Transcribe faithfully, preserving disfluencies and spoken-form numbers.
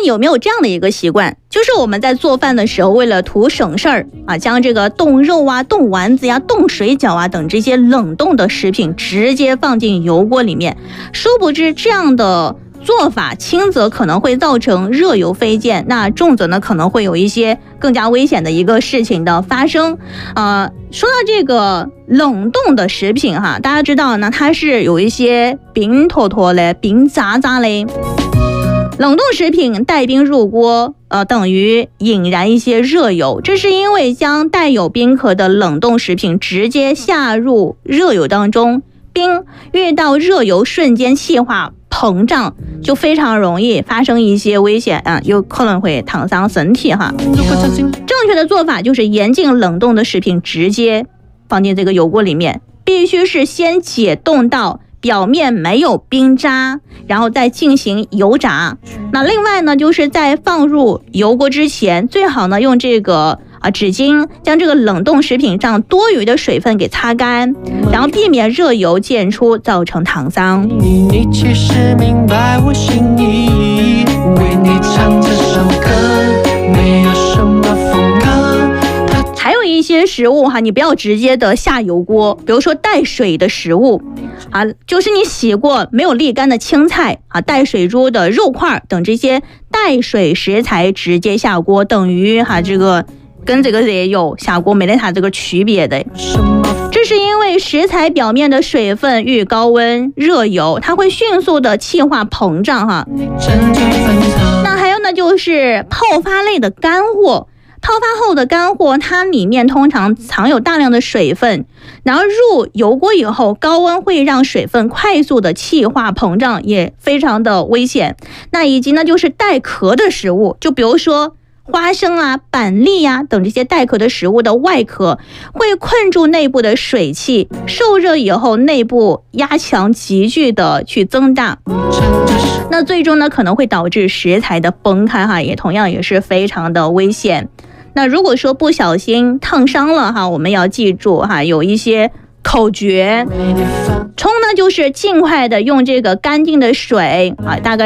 有没有这样的一个习惯，就是我们在做饭的时候，为了图省事儿啊，将这个冻肉啊、冻丸子呀、冻水饺啊等这些冷冻的食品直接放进油锅里面，殊不知这样的做法轻则可能会造成热油飞溅，那重则呢可能会有一些更加危险的一个事情的发生。呃，说到这个冷冻的食品哈，大家知道呢，它是有一些冰坨坨嘞、冰渣渣嘞。冷冻食品带冰入锅，呃，等于引燃一些热油，这是因为将带有冰壳的冷冻食品直接下入热油当中，冰遇到热油瞬间气化膨胀，就非常容易发生一些危险啊，有可能会烫伤身体哈。正确的做法就是严禁冷冻的食品直接放进这个油锅里面，必须是先解冻到表面没有冰渣，然后再进行油炸。那另外呢，就是在放入油锅之前，最好呢用这个啊纸巾将这个冷冻食品上多余的水分给擦干，然后避免热油溅出造成烫伤。你其实明白我心意，为你唱这首歌，没有什么风格。还有一些食物哈，你不要直接的下油锅，比如说带水的食物啊，就是你洗过没有沥干的青菜啊、带水珠的肉块等这些带水食材直接下锅，等于哈这个跟这个热油下锅没得它这个区别的。这是因为食材表面的水分遇高温热油，它会迅速的气化膨胀哈。那还有呢，就是泡发类的干货。泡发后的干货，它里面通常藏有大量的水分，然后入油锅以后，高温会让水分快速的气化膨胀，也非常的危险。那以及呢，就是带壳的食物，就比如说花生啊、板栗呀、啊、等这些带壳的食物的外壳会困住内部的水汽，受热以后内部压强急剧的去增大，那最终呢可能会导致食材的崩开哈，也同样也是非常的危险。那如果说不小心烫伤了哈，我们要记住哈，有一些口诀。冲呢就是尽快的用这个干净的水啊，大概